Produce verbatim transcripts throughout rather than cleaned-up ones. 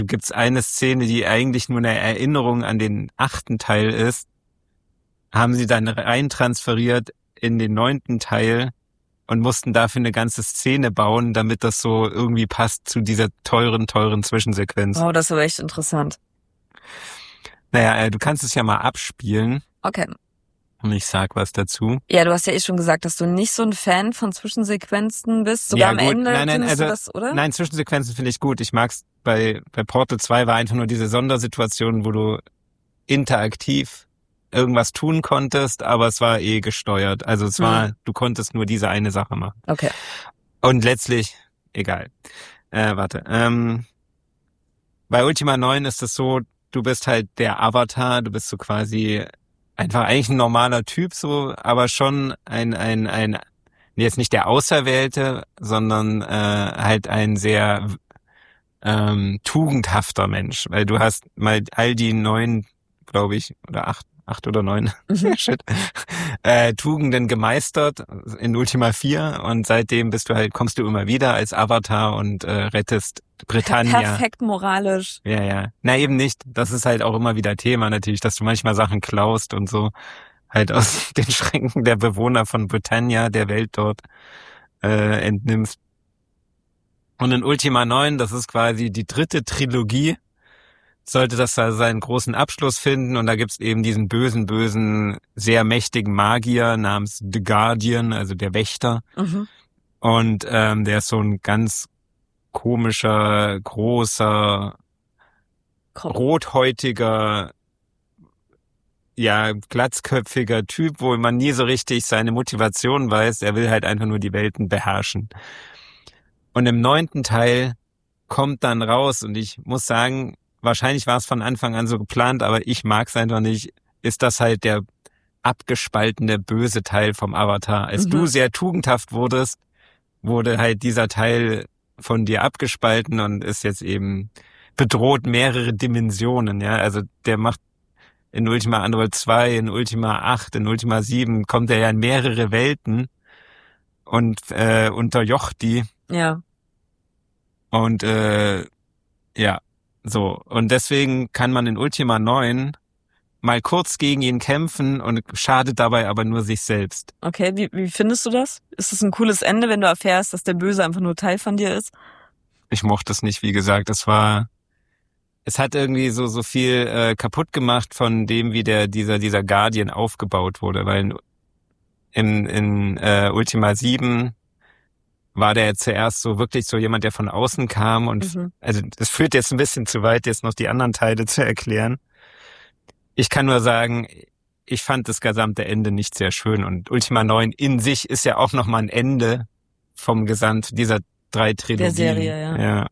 gibt's eine Szene, die eigentlich nur eine Erinnerung an den achten Teil ist, haben sie dann rein transferiert in den neunten Teil und mussten dafür eine ganze Szene bauen, damit das so irgendwie passt zu dieser teuren, teuren Zwischensequenz. Oh, das ist aber echt interessant. Naja, äh, du kannst es ja mal abspielen. Okay. Und ich sag was dazu. Ja, du hast ja eh schon gesagt, dass du nicht so ein Fan von Zwischensequenzen bist. Sogar Ja, am gut. Ende Nein, nein, findest also, du das, oder? Nein, Zwischensequenzen finde ich gut. Ich mag's bei, bei Portal zwei war einfach nur diese Sondersituation, wo du interaktiv irgendwas tun konntest, aber es war eh gesteuert. Also es war, hm. du konntest nur diese eine Sache machen. Okay. Und letztlich, egal. Äh, warte. Ähm, bei Ultima neun ist es so, du bist halt der Avatar, du bist so quasi einfach eigentlich ein normaler Typ so, aber schon ein, ein, ein, jetzt nicht der Auserwählte, sondern äh, halt ein sehr ähm, tugendhafter Mensch, weil du hast mal all die neun, glaube ich, oder acht, acht oder neun, shit, äh, Tugenden gemeistert in Ultima vier und seitdem bist du halt, kommst du immer wieder als Avatar und äh, rettest Britannia. Perfekt moralisch. Ja, ja. Na eben nicht. Das ist halt auch immer wieder Thema natürlich, dass du manchmal Sachen klaust und so halt aus den Schränken der Bewohner von Britannia, der Welt dort, äh, entnimmst. Und in Ultima neun, das ist quasi die dritte Trilogie, sollte das da seinen großen Abschluss finden und da gibt's eben diesen bösen, bösen, sehr mächtigen Magier namens The Guardian, also der Wächter. Mhm. Und ähm, der ist so ein ganz komischer, großer, Kopf. rothäutiger, ja, glatzköpfiger Typ, wo man nie so richtig seine Motivation weiß. Er will halt einfach nur die Welten beherrschen. Und im neunten Teil kommt dann raus, und ich muss sagen, wahrscheinlich war es von Anfang an so geplant, aber ich mag es einfach nicht, ist das halt der abgespaltene böse Teil vom Avatar. Als Mhm. du sehr tugendhaft wurdest, wurde halt dieser Teil von dir abgespalten und ist jetzt eben bedroht mehrere Dimensionen, ja, also der macht in Ultima Underworld zwei, in Ultima acht, in Ultima sieben kommt er ja in mehrere Welten und äh, unterjocht die. Ja. Und äh, ja, so. Und deswegen kann man in Ultima neun mal kurz gegen ihn kämpfen und schadet dabei aber nur sich selbst. Okay, wie, wie findest du das? Ist es ein cooles Ende, wenn du erfährst, dass der Böse einfach nur Teil von dir ist? Ich mochte es nicht, wie gesagt. Es war, es hat irgendwie so so viel äh, kaputt gemacht von dem, wie der dieser dieser Guardian aufgebaut wurde, weil in in äh, Ultima sieben war der zuerst so wirklich so jemand, der von außen kam und Mhm. also das führt jetzt ein bisschen zu weit, jetzt noch die anderen Teile zu erklären. Ich kann nur sagen, ich fand das gesamte Ende nicht sehr schön und Ultima neun in sich ist ja auch nochmal ein Ende vom Gesamt dieser drei Trilogien. Der Serie, ja. ja.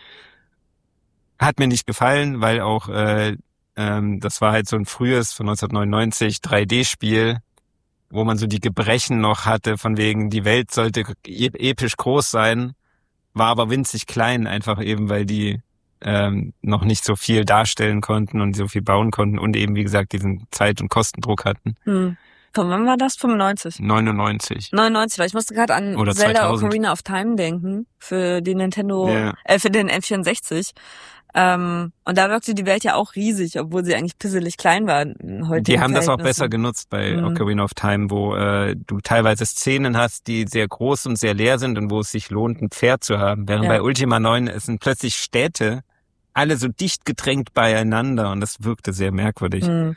Hat mir nicht gefallen, weil auch äh, ähm, das war halt so ein frühes von neunzehnhundertneunundneunzig drei D-Spiel, wo man so die Gebrechen noch hatte, von wegen die Welt sollte episch groß sein, war aber winzig klein, einfach eben, weil die ähm, noch nicht so viel darstellen konnten und so viel bauen konnten und eben, wie gesagt, diesen Zeit- und Kostendruck hatten. Hm. Von wann war das? fünfundneunzig? neunundneunzig. neunundneunzig, weil ich musste gerade an Oder Zelda zweitausend. Ocarina of Time denken, für die Nintendo, Ja. äh, für den N vierundsechzig. Ähm, und da wirkte die Welt ja auch riesig, obwohl sie eigentlich pisselig klein war. in heutigen Die haben das auch Verhältnissen. besser genutzt bei Mhm. Ocarina of Time, wo äh, du teilweise Szenen hast, die sehr groß und sehr leer sind und wo es sich lohnt, ein Pferd zu haben. Während Ja. bei Ultima neun es sind plötzlich Städte, alle so dicht gedrängt beieinander und das wirkte sehr merkwürdig. Mhm.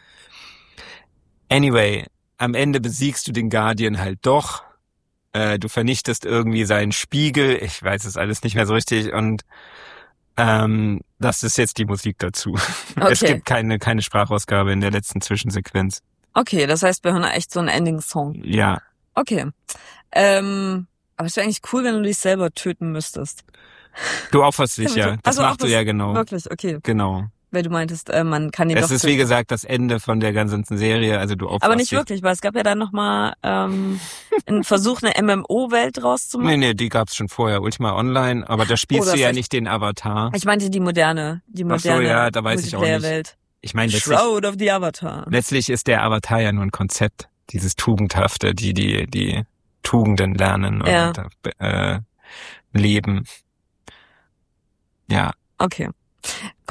Anyway, am Ende besiegst du den Guardian halt doch. Äh, du vernichtest irgendwie seinen Spiegel. Ich weiß es alles nicht mehr so richtig und ähm, das ist jetzt die Musik dazu. Okay. Es gibt keine keine Sprachausgabe in der letzten Zwischensequenz. Okay, das heißt, wir hören echt so einen Ending-Song. Ja. Okay. Ähm, aber es wäre eigentlich cool, wenn du dich selber töten müsstest. Du opferst dich, ja. Das Also auch machst du das- ja genau. Wirklich, okay. Genau. Weil du meintest, äh, man kann ihn Es doch ist, töten. wie gesagt, das Ende von der ganzen Serie. Also du opferst Aber nicht dich. wirklich, weil es gab ja dann nochmal ähm, einen Versuch, eine M M O-Welt draus zu Nee, machen. nee, die gab's schon vorher. Ultima Online. Aber da spielst Oh, das du ja ist- nicht den Avatar. Ich meinte die moderne, die Ach so, moderne ja, da weiß ich auch nicht. Multiplayer-Welt. Ich meine, letztlich, Shroud of the Avatar. letztlich ist der Avatar ja nur ein Konzept. Dieses Tugendhafte, die die die Tugenden lernen Ja. und äh, leben. Ja. Okay.